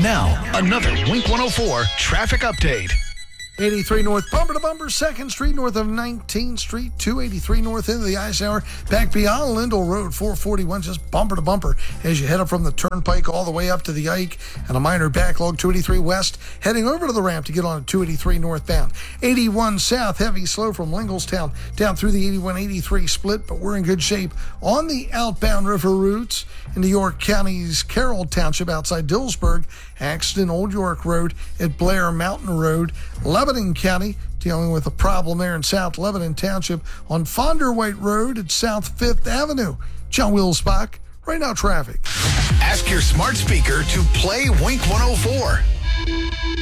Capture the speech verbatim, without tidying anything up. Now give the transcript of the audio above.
Now, another Wink one oh four traffic update. eighty-three North, bumper to bumper, second Street north of nineteenth Street, two eighty-three North into the ice hour, back beyond Lindell Road, four forty-one, just bumper to bumper as you head up from the Turnpike all the way up to the Ike, and a minor backlog, two eighty-three West, heading over to the ramp to get on two eighty-three northbound. eighty-one South, heavy slow from Linglestown down through the eighty-one eighty-three split, but we're in good shape on the outbound river routes into York County's Carroll Township outside Dillsburg, Axton Old York Road at Blair Mountain Road, Lebanon County dealing with a problem there in South Lebanon Township on Fonder White Road at South fifth Avenue. John Wilsbach, right now traffic. Ask your smart speaker to play Wink one oh four.